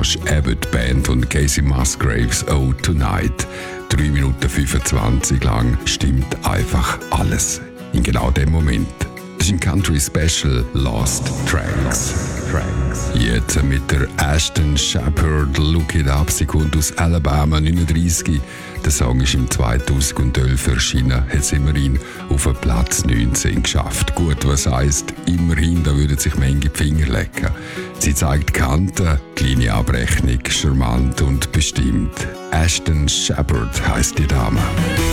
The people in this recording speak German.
Josh Abbott Band und Casey Musgraves Oh Tonight. 3 Minuten 25 lang stimmt einfach alles. In genau dem Moment. Das ist ein Country Special Lost Tracks. Jetzt mit der Ashton Shepherd Look It Up. Sie kommt aus Alabama, 39. Der Song ist im 2012 erschienen, hat es immerhin auf den Platz 19 geschafft. Gut, was heisst immerhin, da würden sich manche die Finger lecken. Sie zeigt Kanten, kleine Abrechnung, charmant und bestimmt. Ashton Shepherd heisst die Dame.